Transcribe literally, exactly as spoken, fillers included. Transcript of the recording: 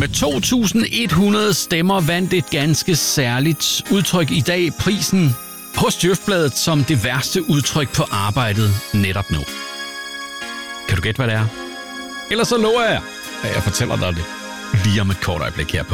Med to tusind et hundrede stemmer vandt et ganske særligt udtryk i dag prisen hos Djøfbladet som det værste udtryk på arbejdet netop nu. Kan du gætte, hvad det er? Ellers så lover jeg, at jeg fortæller dig det lige om et kort øjeblik her på